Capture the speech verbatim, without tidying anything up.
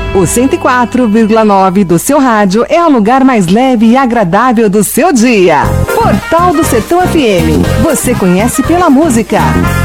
O cento e quatro vírgula nove do seu rádio é o lugar mais leve e agradável do seu dia. Portal do Sertão F M. Você conhece pela música.